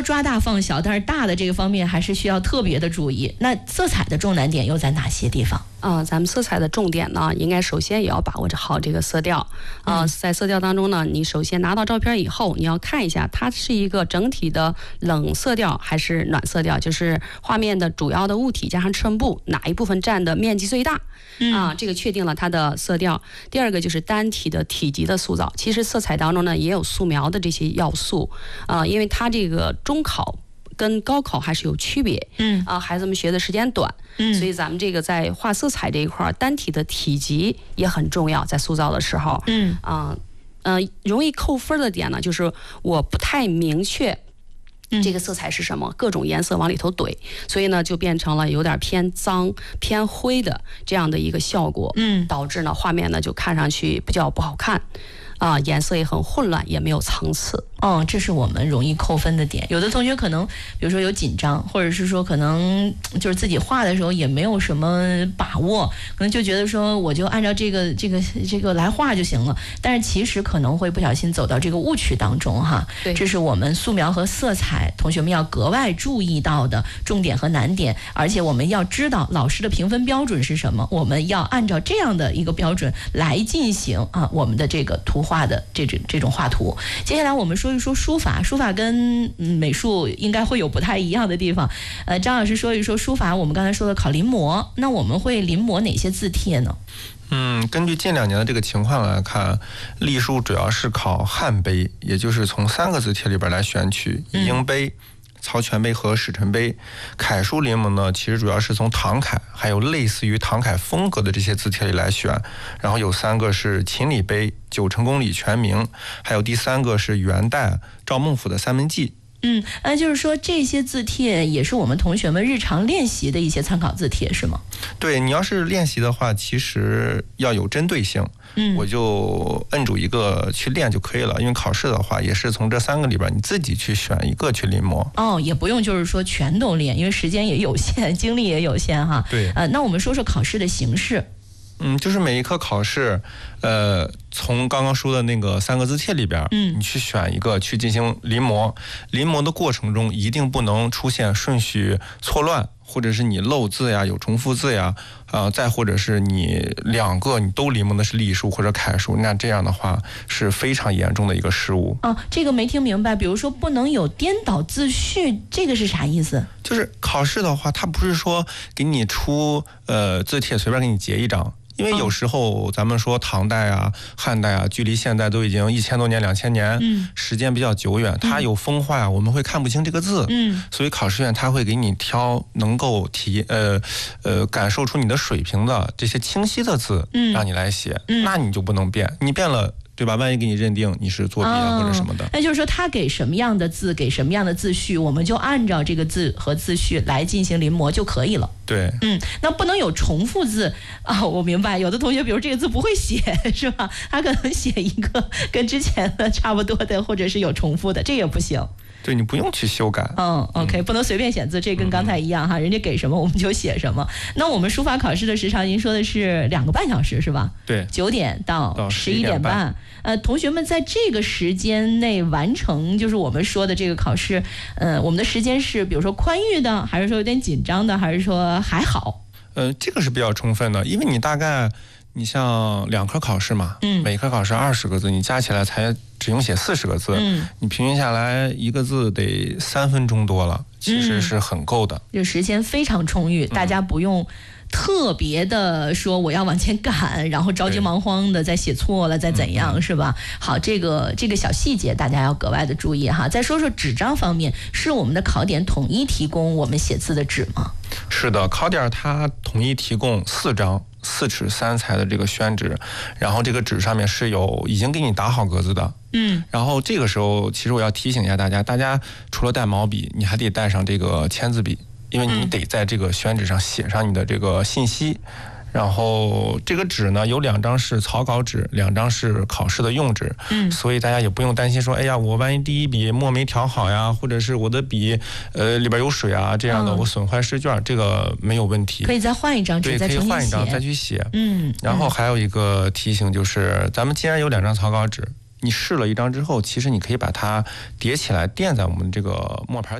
抓大放小，但是大的这个方面还是需要特别的注意。那色彩的重难点又在哪些地方？ 咱们色彩的重点呢，应该首先也要把握好这个色调。在色调当中呢，你首先拿到照片以后，你要看一下它是一个整体的冷色调还是暖色调，就是画面的主要的物体加上衬布哪一部分占的面积最大。这个确定了它的色调。第二个就是单体的体积的塑造，其实色彩当中呢也有素描的这些要素。因为它这个中考跟高考还是有区别，孩子们学的时间短，所以咱们这个在画色彩这一块，单体的体积也很重要，在塑造的时候，容易扣分的点呢，就是我不太明确这个色彩是什么，各种颜色往里头怼，所以呢就变成了有点偏脏偏灰的这样的一个效果，导致呢画面呢就看上去比较不好看。颜色也很混乱，也没有层次。 这是我们容易扣分的点。有的同学可能，比如说有紧张，或者是说可能就是自己画的时候也没有什么把握，可能就觉得说我就按照这个来画就行了。但是其实可能会不小心走到这个误区当中哈。 对， 这是我们素描和色彩同学们要格外注意到的重点和难点，而且我们要知道老师的评分标准是什么，我们要按照这样的一个标准来进行我们的这个图画的这种画图。接下来我们说一说书法，书法跟美术应该会有不太一样的地方。张老师说一说书法，我们刚才说的考临摹，那我们会临摹哪些字帖呢？ 根据近2年的这个情况来看，隶书主要是考汉碑，也就是从3个字帖里边来选取英碑、曹全碑和史臣碑。楷书临摹呢，其实主要是从唐楷还有类似于唐楷风格的这些字帖里来选，然后有3个是秦理碑、九成宫李全名，还有第3个是元代赵孟頫的三门记。 就是说这些字帖也是我们同学们日常练习的一些参考字帖是吗？ 对，你要是练习的话，其实要有针对性。我就摁住一个去练就可以了，因为考试的话也是从这3个里边你自己去选一个去临摹。 也不用就是说全都练，因为时间也有限，精力也有限哈。 对。 那我们说说考试的形式。 就是每一科考试，从刚刚说的那个3个字帖里边，你去选一个去进行临摹。临摹的过程中一定不能出现顺序错乱，或者是你漏字呀、有重复字呀，再或者是你2个你都临摹的是隶书或者楷书，那这样的话是非常严重的一个失误。 这个没听明白，比如说不能有颠倒字序，这个是啥意思？ 就是考试的话，它不是说给你出字帖随便给你截一张。因为有时候咱们说唐代啊、汉代啊，距离现在都已经1000多年、2000年，时间比较久远，它有风化我们会看不清这个字，所以考试院它会给你挑能够感受出你的水平的这些清晰的字，让你来写，那你就不能变，你变了。对吧？万一给你认定你是作弊或者什么的， 那就是说他给什么样的字，给什么样的字序，我们就按照这个字和字序来进行临摹就可以了。 对， 那不能有重复字我明白，有的同学比如这个字不会写是吧？他可能写一个跟之前的差不多的，或者是有重复的，这也不行。 对，你不用去修改。 OK， 不能随便写字，这跟刚才一样哈，人家给什么我们就写什么。那我们书法考试的时长，您说的是2个半小时是吧？ 对 ，9点到11点半。同学们在这个时间内完成，就是我们说的这个考试，我们的时间是比如说宽裕的，还是说有点紧张的，还是说还好？ 这个是比较充分的，因为你像2科考试嘛，每科考试20个字，你加起来才只用写40个字，你平均下来一个字得3分钟多了，其实是很够的。 这时间非常充裕，大家不用特别的说我要往前赶，然后着急忙慌的再写错了再怎样，是吧？好，这个小细节大家要格外的注意哈。再说说纸张方面，是我们的考点统一提供我们写字的纸吗？ 是的，考点它统一提供4张4尺3裁的这个宣纸，然后这个纸上面是有已经给你打好格子的。然后这个时候其实我要提醒一下大家除了带毛笔，你还得带上这个签字笔，因为你得在这个宣纸上写上你的这个信息。然后这个纸呢，有2张是草稿纸，2张是考试的用纸，所以大家也不用担心说，哎呀，我万一第一笔墨没调好呀，或者是我的笔里边有水啊这样的，我损坏试卷，这个没有问题， 可以再换一张纸， 对，可以换一张再去写。然后还有一个提醒就是，咱们既然有2张草稿纸，你试了1张之后，其实你可以把它叠起来垫在我们这个墨牌